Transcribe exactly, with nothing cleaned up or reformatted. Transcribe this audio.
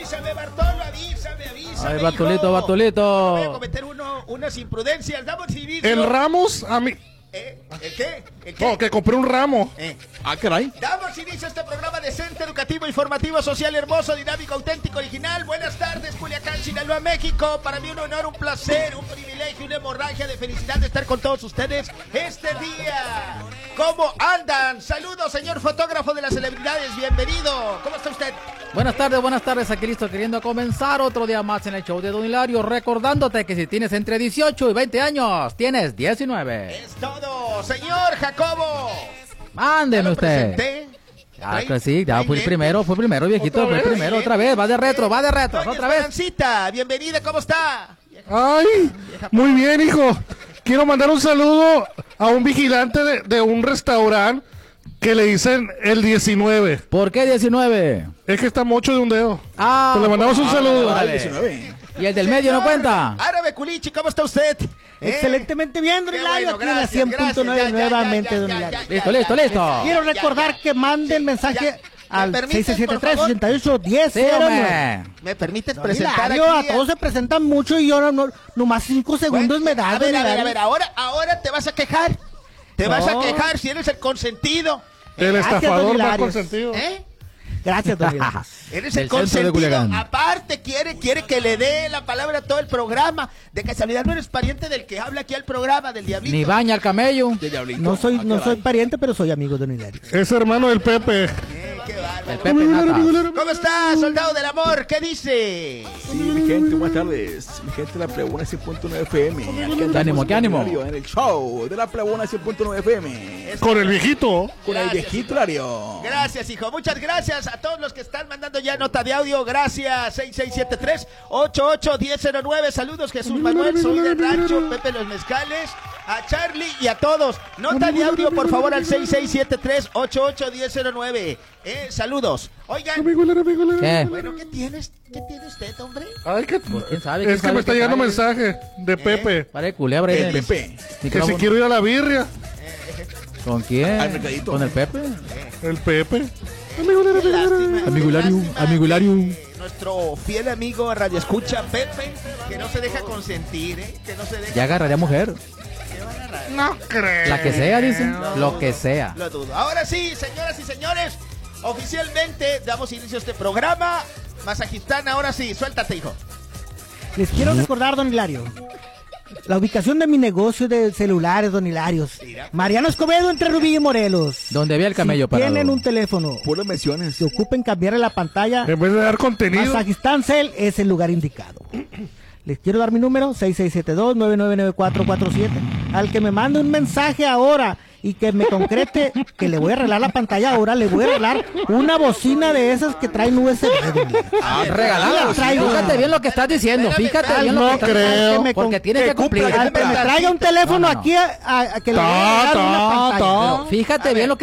avísame, Bartolo, avísame, avísame. Ay, Bartolito, hijo. Bartolito. No voy a cometer uno, unas imprudencias. Damos inicio. El Ramos a mí. ¿Eh? ¿El qué? ¿El qué? No, que compré un ramo. Eh. Ah, caray. Damos inicio a este programa decente, educativo, informativo, social, hermoso, dinámico, auténtico, original. Buenas tardes, Culiacán, Sinaloa, México. Para mí un honor, un placer, un privilegio, una hemorragia de felicidad de estar con todos ustedes este día. ¿Cómo andan? Saludos, señor fotógrafo de las celebridades. Bienvenido. ¿Cómo está usted? Buenas tardes, buenas tardes. Aquí listo queriendo comenzar otro día más en el show de Don Hilario. Recordándote que si tienes entre dieciocho y veinte años, tienes diecinueve. Es todo, señor Jacobo. Mándeme ¿Ya lo usted. presenté? Ah, ¿Trae- que sí, ya trae fue el lentes? primero, fue el primero, viejito, fue el vez? primero, otra vez, va de retro, va de retro, Doña otra vez. Esperancita, bienvenida, ¿cómo está? Ay, muy bien, hijo. Quiero mandar un saludo a un vigilante de, de un restaurante que le dicen el diecinueve. ¿Por qué diecinueve? Es que está mocho de un dedo. Ah, Pues le mandamos un ah, saludo. vale. ¿Y el del medio no Señor cuenta? Árabe Culichi, ¿cómo está usted? ¿Eh? Excelentemente bien, Don Qué Hilario, bueno, aquí en la gracias, cien punto nueve gracias, ya, ya, nuevamente, ya, Don ya, Hilario. ya, ya, Listo, ya, listo, ya, listo. Quiero ya, recordar ya, que mande el ya, mensaje ya. ¿Me al permites, seis siete por tres, favor? ochenta y ocho, diez Sí, cero nueve. hombre. ¿Me permites Don presentar Hilario, aquí? a todos se presentan mucho y yo no, no- nomás cinco segundos me da, a Don ver, a ver, a Hilario. ver, ahora, ahora te vas a quejar. Te vas a No. quejar si eres el consentido. El Gracias, estafador don más Hilario. consentido. ¿Eh? Gracias, Don Hilario. Eres Del el centro de consentido. Culiacán. Aparte, quiere, quiere que le dé la palabra a todo el programa. De casualidad no eres pariente del que habla aquí al programa, del Diablito. Ni baña al camello. No soy, no soy pariente, pero soy amigo de Don Hilario. Es hermano del Pepe. Eh, qué bárbaro. El Pepe Nata. ¿Cómo estás, soldado del amor? ¿Qué dice? Sí, mi gente, buenas tardes. Mi gente de la Plebona cien punto nueve F M. Aquí andamos ¿Qué ánimo, qué con ánimo? Hilario En el show de la Plebona cien punto nueve F M. Con el viejito. Con el Gracias, viejito Hilario. Gracias, hijo. Muchas gracias a todos los que están mandando ya nota de audio. Gracias. seis seis siete tres, ocho ocho, uno cero nueve. Saludos, Jesús Manuel. Soy del rancho. Pepe Los Mezcales. A Charlie y a todos. Nota de audio, por favor, al seis seis siete tres, ocho ocho, uno cero nueve. Eh, saludos. Oigan. ¿Qué? Bueno, ¿qué tienes? ¿Qué tiene usted, hombre? Ay, que, ¿Quién sabe? ¿Quién es que sabe me está qué llegando trae? mensaje de Pepe. Pare culebra. ahí El en el Pepe. Que si micrófono. quiero ir a la birria. ¿Con quién? Al mercadito. ¿Con el Pepe? El Pepe. Qué lástima. Amigo qué Hilario, lástima amigo Hilario. que Nuestro fiel amigo Radio Escucha, Pepe, que no se deja consentir, ¿eh? Que no se deja. Ya agarraría mujer. No creo. La que sea, dicen. Lo que sea. Lo dudo. Ahora sí, señoras y señores, oficialmente damos inicio a este programa. Masajistán, ahora sí, suéltate, hijo. Les quiero recordar, Don Hilario, la ubicación de mi negocio de celulares, Don Hilario. Mariano Escobedo, entre Rubí y Morelos. Donde había el camello Si parado. tienen un teléfono Puras menciones. que ocupen cambiarle la pantalla, En vez de dar contenido. Masajistán Cell es el lugar indicado. Les quiero dar mi número, seis seis siete dos, nueve nueve nueve cuatro cuatro siete. Al que me mande un mensaje ahora y que me concrete que le voy a arreglar la pantalla ahora, le voy a arreglar una bocina de esas que traen U S B. Ah, regalado. Traigo. Fíjate bien lo que estás diciendo. Espérame, Fíjate espérame. bien lo No que estás creo. diciendo. Que Porque me tienes que que cumplir. cumpla, Al que me traiga un teléfono No, no, no. aquí a, a- a que le voy a Ta, arreglar una ta, pantalla. ta. Fíjate bien lo que